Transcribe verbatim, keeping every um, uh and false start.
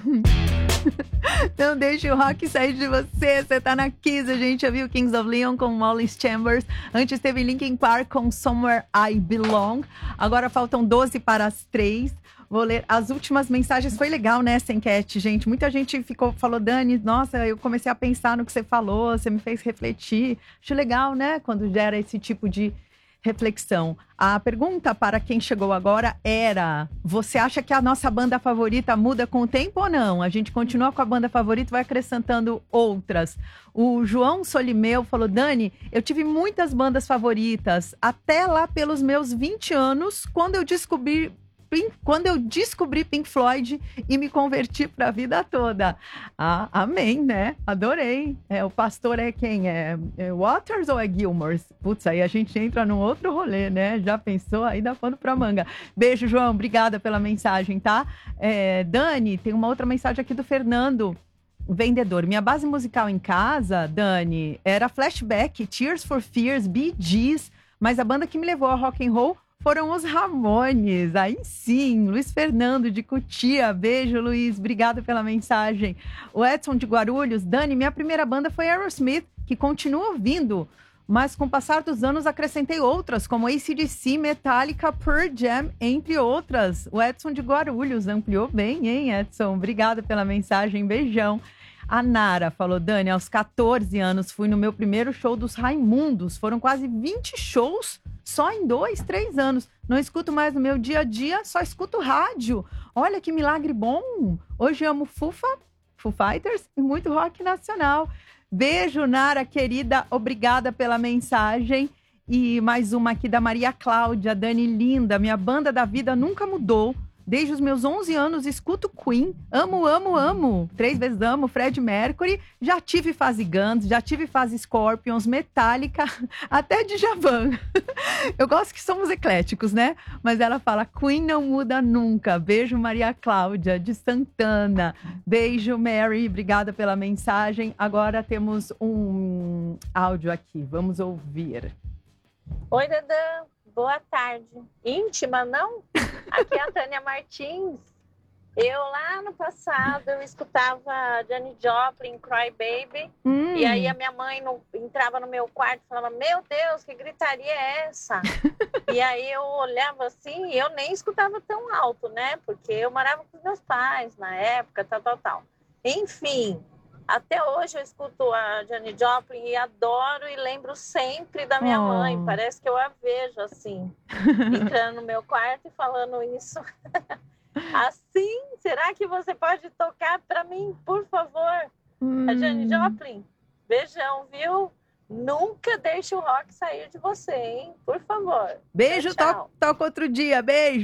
Não deixe o rock sair de você. Você tá na Kiss. A gente ouviu Kings of Leon com Molly Chambers. Antes teve Linkin Park com Somewhere I Belong. Agora faltam doze para as três. Vou ler as últimas mensagens. Foi legal, né, essa enquete, gente? Muita gente ficou, falou, Dani, nossa, eu comecei a pensar no que você falou, você me fez refletir. Acho legal, né, quando gera esse tipo de reflexão. A pergunta para quem chegou agora era: você acha que a nossa banda favorita muda com o tempo ou não? A gente continua com a banda favorita e vai acrescentando outras. O João Solimeu falou: Dani, eu tive muitas bandas favoritas, até lá pelos meus vinte anos, quando eu descobri Pink, quando eu descobri Pink Floyd e me converti para a vida toda. Ah, amém, né? Adorei. É, o pastor é quem? É, é Waters ou é Gilmour? Putz, aí a gente entra num outro rolê, né? Já pensou? Aí dá pano pra manga. Beijo, João. Obrigada pela mensagem, tá? É, Dani, tem uma outra mensagem aqui do Fernando. Vendedor. Minha base musical em casa, Dani, era Flashback, Tears for Fears, Bee Gees, mas a banda que me levou ao rock and roll foram os Ramones. Aí sim, Luiz Fernando de Cotia. Beijo, Luiz. Obrigada pela mensagem. O Edson de Guarulhos. Dani, minha primeira banda foi Aerosmith, que continua ouvindo, mas com o passar dos anos acrescentei outras, como A C D C, Metallica, Pearl Jam, entre outras. O Edson de Guarulhos ampliou bem, hein, Edson? Obrigada pela mensagem. Beijão. A Nara falou, Dani, aos catorze anos fui no meu primeiro show dos Raimundos. Foram quase vinte shows só em dois, três anos. Não escuto mais no meu dia a dia, só escuto rádio. Olha que milagre bom. Hoje amo Fufa, Foo Fighters e muito rock nacional. Beijo, Nara, querida. Obrigada pela mensagem. E mais uma aqui da Maria Cláudia. Dani, linda. Minha banda da vida nunca mudou. Desde os meus onze anos, escuto Queen. Amo, amo, amo. Três vezes amo Fred Mercury. Já tive fase Guns, já tive fase Scorpions, Metallica, até Djavan. Eu gosto que somos ecléticos, né? Mas ela fala, Queen não muda nunca. Beijo, Maria Cláudia, de Santana. Beijo, Mary. Obrigada pela mensagem. Agora temos um áudio aqui. Vamos ouvir. Oi, Dadã. Boa tarde. Íntima, não? Aqui é a Tânia Martins. Eu, lá no passado, eu escutava Janis Joplin, Cry Baby. Hum. E aí a minha mãe no, entrava no meu quarto e falava, meu Deus, que gritaria é essa? E aí eu olhava assim, e eu nem escutava tão alto, né? Porque eu morava com os meus pais na época, tal, tal, tal. Enfim, até hoje eu escuto a Janis Joplin e adoro e lembro sempre da minha oh. mãe. Parece que eu a vejo assim, entrando no meu quarto e falando isso. Assim, será que você pode tocar para mim, por favor? Hum. A Janis Joplin. Beijão, viu? Nunca deixe o rock sair de você, hein? Por favor. Beijo, tchau, tchau. Toca outro dia. Beijo.